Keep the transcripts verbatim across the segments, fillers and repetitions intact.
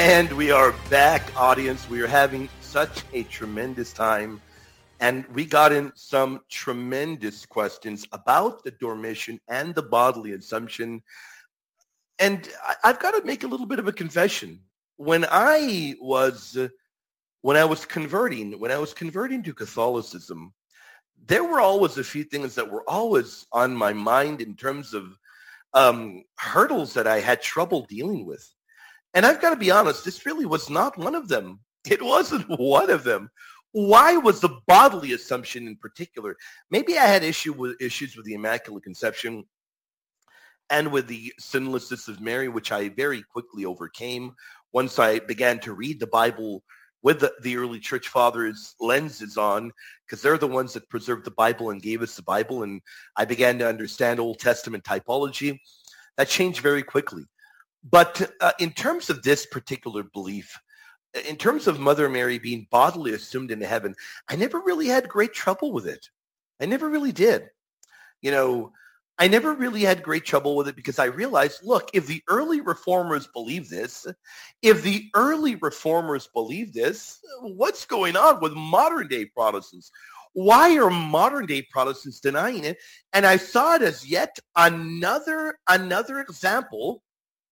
And we are back, audience. We are having such a tremendous time. And we got in some tremendous questions about the Dormition and the bodily assumption. And I- I've got to make a little bit of a confession. When I was uh, when I was converting, when I was converting to Catholicism, there were always a few things that were always on my mind in terms of um, hurdles that I had trouble dealing with. And I've got to be honest, this really was not one of them. It wasn't one of them. Why was the bodily assumption in particular? Maybe I had issue with issues with the Immaculate Conception and with the sinlessness of Mary, which I very quickly overcame once I began to read the Bible with the, the early church fathers' lenses on, because they're the ones that preserved the Bible and gave us the Bible. And I began to understand Old Testament typology. That changed very quickly. But uh, in terms of this particular belief, in terms of Mother Mary being bodily assumed into heaven, I never really had great trouble with it. I never really did. You know, I never really had great trouble with it because I realized, look, if the early reformers believe this, if the early reformers believe this, what's going on with modern day Protestants? Why are modern day Protestants denying it? And I saw it as yet another, another example.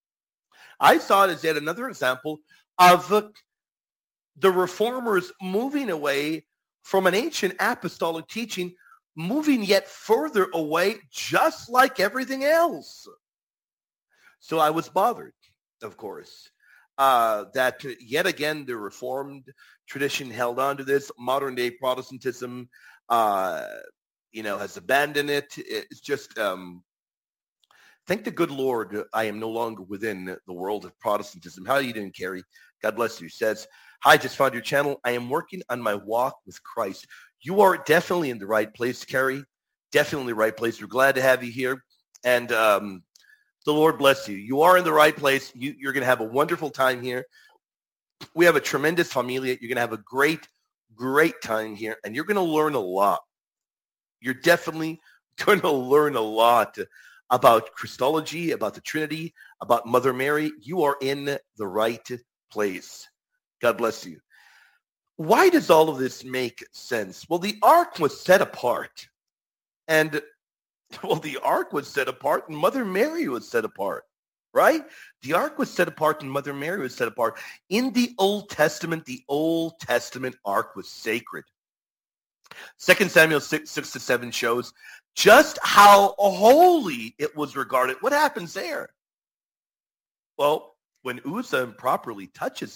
I saw it as yet another example of the, the reformers moving away from an ancient apostolic teaching, moving yet further away, just like everything else. So I was bothered, of course, uh, that yet again the Reformed tradition held on to this. Modern day Protestantism, uh, you know, has abandoned it. It's just, um, thank the good Lord, I am no longer within the world of Protestantism. How are you doing, Carrie? God bless you. Says, hi, just found your channel. I am working on my walk with Christ. You are definitely in the right place, Carrie. Definitely in the right place. We're glad to have you here. And um, the Lord bless you. You are in the right place. You, you're going to have a wonderful time here. We have a tremendous familia. You're going to have a great, great time here. And you're going to learn a lot. You're definitely going to learn a lot about Christology, about the Trinity, about Mother Mary. You are in the right place. God bless you. Why does all of this make sense? Well, the ark was set apart. And, well, the ark was set apart and Mother Mary was set apart, right? The ark was set apart and Mother Mary was set apart. In the Old Testament, the Old Testament ark was sacred. Second Samuel six, six to seven shows just how holy it was regarded. What happens there? Well, when Uzzah improperly touches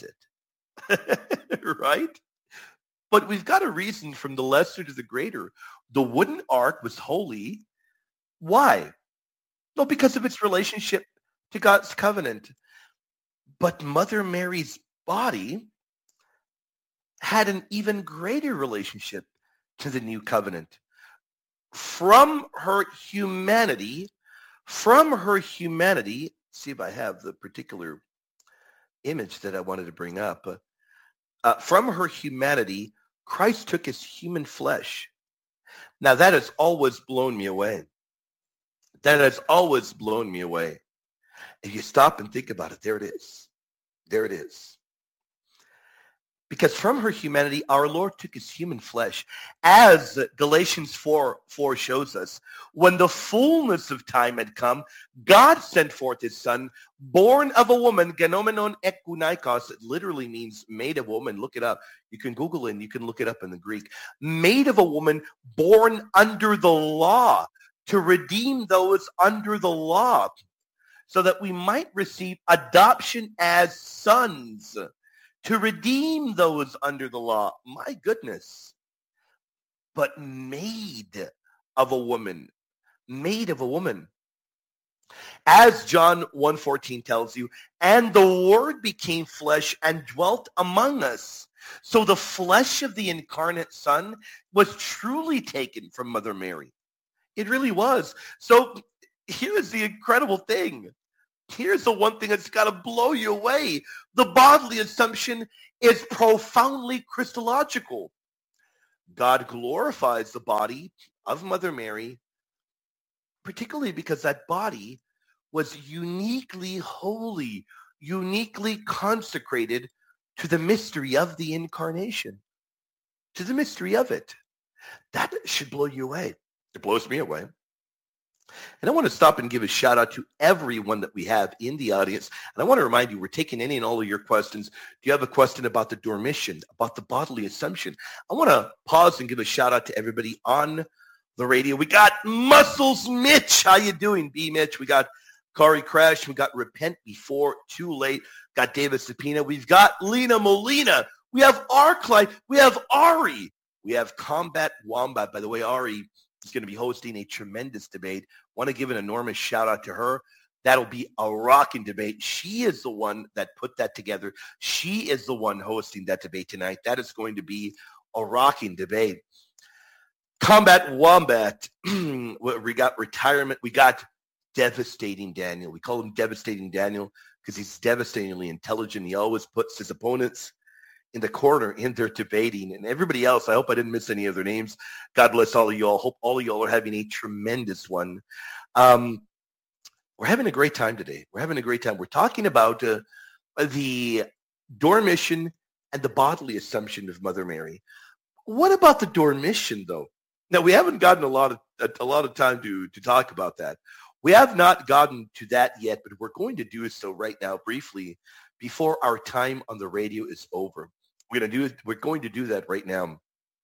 it, right? But we've got a reason from the lesser to the greater. The wooden ark was holy. Why? No, because of its relationship to God's covenant. But Mother Mary's body had an even greater relationship to the new covenant. From her humanity, from her humanity, see if I have the particular image that I wanted to bring up. Uh, from her humanity, Christ took his human flesh. Now that has always blown me away. That has always blown me away. If you stop and think about it, there it is. There it is. Because from her humanity, our Lord took his human flesh. As Galatians four, four shows us, when the fullness of time had come, God sent forth his son, born of a woman, genomenon ekunikos. It literally means made of woman. Look it up. You can Google it and you can look it up in the Greek. Made of a woman, born under the law, to redeem those under the law, so that we might receive adoption as sons, to redeem those under the law. My goodness. But made of a woman. Made of a woman. As John one fourteen tells you, and the word became flesh and dwelt among us. So the flesh of the incarnate Son was truly taken from Mother Mary. It really was. So here's the incredible thing. Here's the one thing that's got to blow you away. The bodily assumption is profoundly Christological. God glorifies the body of Mother Mary, particularly because that body was uniquely holy, uniquely consecrated to the mystery of the incarnation, to the mystery of it. That should blow you away. It blows me away. And I want to stop and give a shout out to everyone that we have in the audience. And I want to remind you, we're taking any and all of your questions. Do you have a question about the Dormition, about the bodily assumption? I want to pause and give a shout out to everybody on the radio. We got Muscles Mitch. How you doing, B Mitch? We got Kari Crash. We got Repent Before Too Late. Got David Sapina. We've got Lena Molina. We have Arclight. We have Ari. We have Combat Wombat. By the way, Ari is going to be hosting a tremendous debate. Want to give an enormous shout out to her. That'll be a rocking debate. She is the one that put that together. She is the one hosting that debate tonight. That is going to be a rocking debate. Combat Wombat. We got Retirement. We got Devastating Daniel. We call him Devastating Daniel because he's devastatingly intelligent. He always puts his opponents in the corner in their debating. And everybody else, I hope I didn't miss any of their names. God bless all of y'all. Hope all of y'all are having a tremendous one. Um, we're having a great time today. We're having a great time. We're talking about uh, the Dormition and the bodily assumption of Mother Mary. What about the Dormition, though? Now, we haven't gotten a lot of a, a lot of time to, to talk about that. We have not gotten to that yet, but we're going to do so right now briefly before our time on the radio is over. We're going to do we're going to do that right now.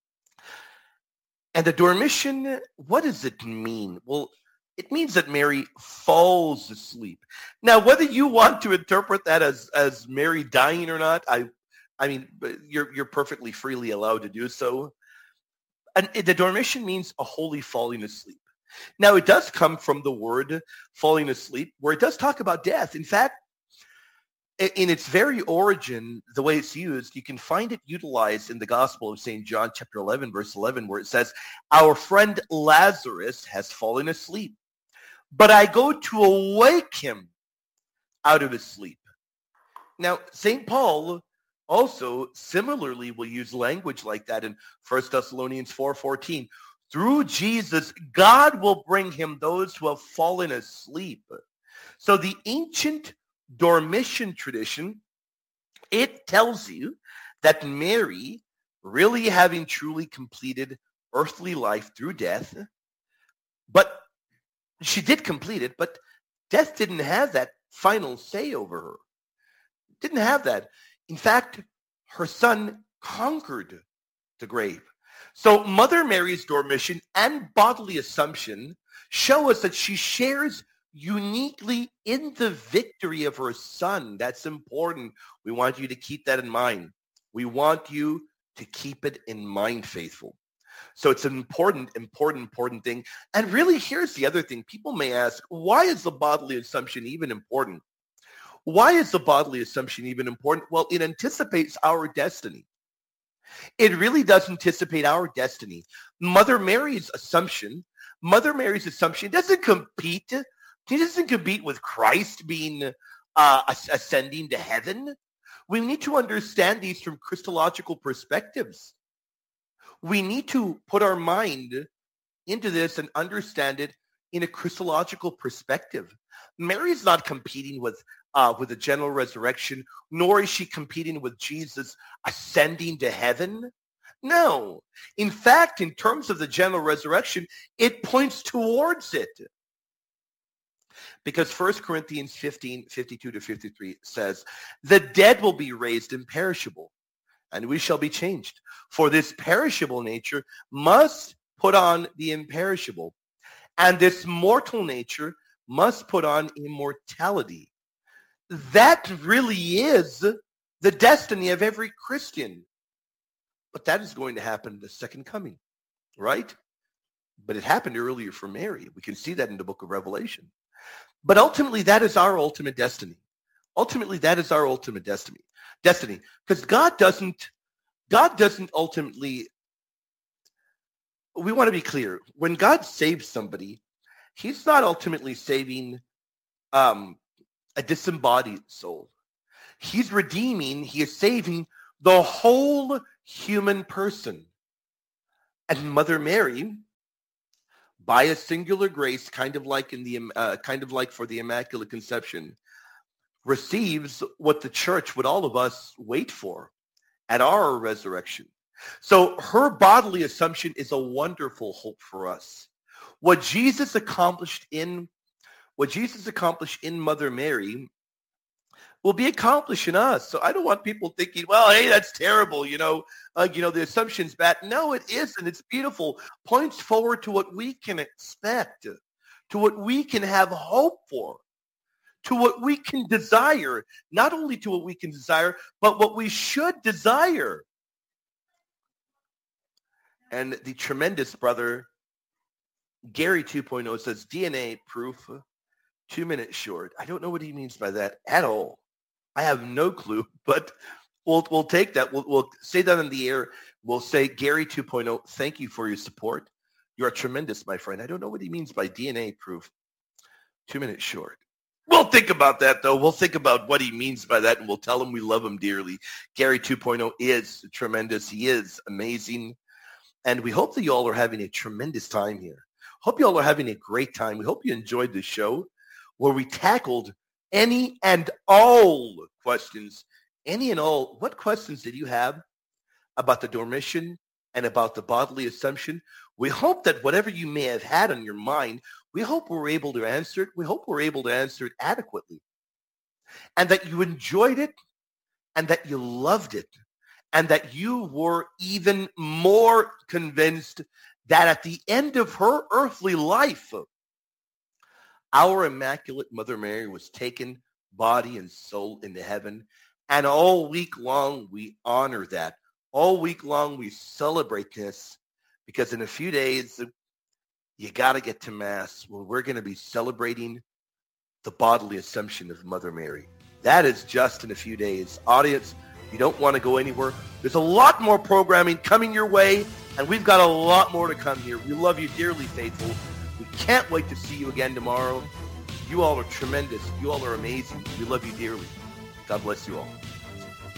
And the Dormition, what does it mean? Well, it means that Mary falls asleep. Now, whether you want to interpret that as, as Mary dying or not, I I mean, you're you're perfectly freely allowed to do so. And the Dormition means a holy falling asleep. Now, it does come from the word falling asleep, where it does talk about death. In fact, in its very origin, the way it's used, you can find it utilized in the Gospel of Saint John, chapter eleven, verse eleven, where it says, "Our friend Lazarus has fallen asleep, but I go to awake him out of his sleep." Now, Saint Paul also similarly will use language like that in First Thessalonians four fourteen. Through Jesus, God will bring him those who have fallen asleep. So the ancient Dormition tradition, it tells you that Mary, really having truly completed earthly life through death, but she did complete it, but death didn't have that final say over her. Didn't have that. In fact, her son conquered the grave. So Mother Mary's Dormition and bodily assumption show us that she shares uniquely in the victory of her son. That's important. We want you to keep that in mind. We want you to keep it in mind, faithful. So it's an important, important, important thing. And really, here's the other thing. People may ask, why is the bodily assumption even important? Why is the bodily assumption even important? Well, it anticipates our destiny. It really does anticipate our destiny. Mother Mary's assumption, Mother Mary's assumption doesn't compete. It doesn't compete with Christ being uh, ascending to heaven. We need to understand these from Christological perspectives. We need to put our mind into this and understand it in a Christological perspective. Mary's not competing with uh, with the general resurrection, nor is she competing with Jesus ascending to heaven. No. In fact, in terms of the general resurrection, it points towards it. Because First Corinthians fifteen, fifty-two to fifty-three says, "The dead will be raised imperishable, and we shall be changed. For this perishable nature must put on the imperishable, and this mortal nature must put on immortality." That really is the destiny of every Christian. But that is going to happen in the second coming, right? But it happened earlier for Mary. We can see that in the book of Revelation. But ultimately, that is our ultimate destiny. Ultimately, that is our ultimate destiny. Destiny. Because God doesn't, God doesn't ultimately, we want to be clear. When God saves somebody, he's not ultimately saving um, a disembodied soul. He's redeeming, he is saving the whole human person. And Mother Mary, by a singular grace, kind of like in the uh, kind of like for the Immaculate Conception, receives what the church would all of us wait for at our resurrection. So her bodily assumption is a wonderful hope for us. What Jesus accomplished in what Jesus accomplished in Mother Mary will be accomplished in us. So I don't want people thinking, well, hey, that's terrible. You know, uh, you know, the assumption's bad. No, it isn't. It's beautiful. Points forward to what we can expect, to what we can have hope for, to what we can desire, not only to what we can desire, but what we should desire. And the tremendous brother, Gary two point oh, says D N A proof, two minutes short. I don't know what he means by that at all. I have no clue, but we'll we'll take that. We'll, we'll say that in the air. We'll say, Gary two point oh, thank you for your support. You are tremendous, my friend. I don't know what he means by D N A proof, two minutes short. We'll think about that, though. We'll think about what he means by that, and we'll tell him we love him dearly. Gary two point oh is tremendous. He is amazing. And we hope that you all are having a tremendous time here. Hope you all are having a great time. We hope you enjoyed the show where we tackled any and all questions. Any and all. What questions did you have about the Dormition and about the bodily assumption? We hope that whatever you may have had on your mind, we hope we're able to answer it. We hope we're able to answer it adequately. And that you enjoyed it and that you loved it. And that you were even more convinced that at the end of her earthly life, our Immaculate Mother Mary was taken body and soul into heaven. And all week long, we honor that. All week long, we celebrate this because in a few days, you got to get to Mass where we're going to be celebrating the bodily assumption of Mother Mary. That is just in a few days. Audience, you don't want to go anywhere. There's a lot more programming coming your way, and we've got a lot more to come here. We love you dearly, faithful. We can't wait to see you again tomorrow. You all are tremendous. You all are amazing. We love you dearly. God bless you all.